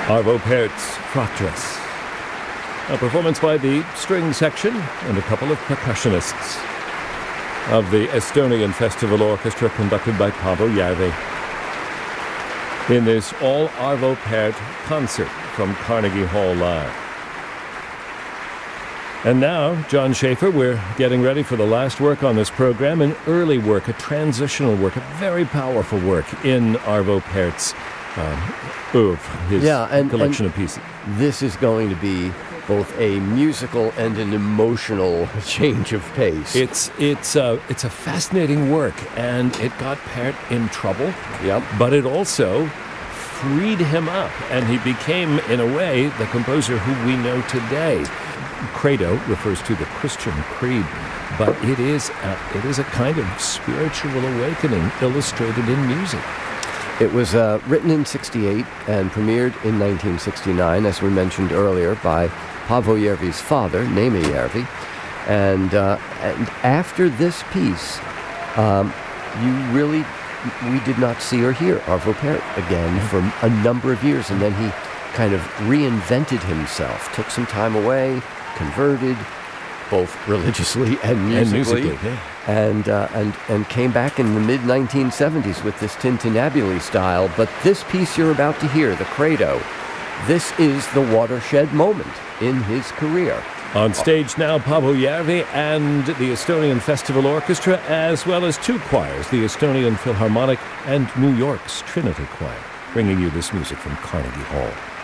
Arvo Pärt's Frock Dress. A performance by the string section and a couple of percussionists of the Estonian Festival Orchestra conducted by Paavo Järvi in this all Arvo Pärt concert from Carnegie Hall Live. And now, John Schaefer, we're getting ready for the last work on this program, an early work, a transitional work, a very powerful work in Arvo Pärt's oeuvre, his collection of pieces. This is going to be both a musical and an emotional change of pace. It's a fascinating work, and it got Pärt in trouble. Yep. But it also freed him up, and he became, in a way, the composer who we know today. Credo refers to the Christian creed, but it is a kind of spiritual awakening illustrated in music. It was written in '68 and premiered in 1969, as we mentioned earlier, by Paavo Järvi's father, Neeme Järvi. And after this piece, we did not see or hear Arvo Pärt again for a number of years, and then he kind of reinvented himself, took some time away, converted, both religiously and musically, and came back in the mid-1970s with this Tintinnabuli style. But this piece you're about to hear, the Credo, this is the watershed moment in his career. On stage now, Paavo Järvi and the Estonian Festival Orchestra, as well as two choirs, the Estonian Philharmonic and New York's Trinity Choir, bringing you this music from Carnegie Hall.